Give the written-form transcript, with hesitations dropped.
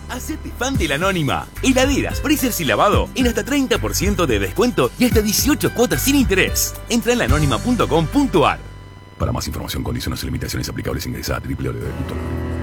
Hacete fan de La Anónima. Heladeras, freezers y lavado en hasta 30% de descuento y hasta 18 cuotas sin interés. Entra en laanónima.com.ar. Para más información, condiciones y limitaciones aplicables, ingresa a www.lanonima.com.